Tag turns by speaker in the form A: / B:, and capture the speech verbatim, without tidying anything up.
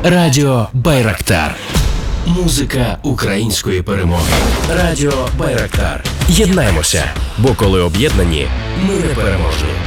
A: Радіо Байрактар. Музика української перемоги. Радіо Байрактар. Єднаймося, бо коли об'єднані, ми непереможні.